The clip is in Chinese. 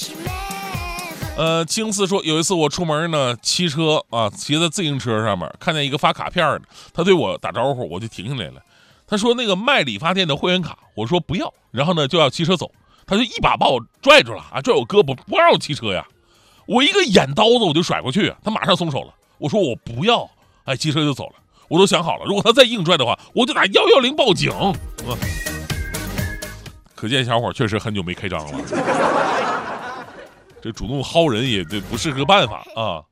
青四说，有一次我出门呢，骑在自行车上面，看见一个发卡片的，他对我打招呼，我就停下来了。他说那个卖理发店的会员卡，我说不要，然后呢就要骑车走，他就一把把我拽住了啊，拽我胳膊，不让我骑车呀。我一个眼刀子我就甩过去，他马上松手了。我说我不要，哎，骑车就走了。我都想好了，如果他再硬拽的话，我就打110报警。可见小伙确实很久没开张了，这主动薅人也不是个办法啊。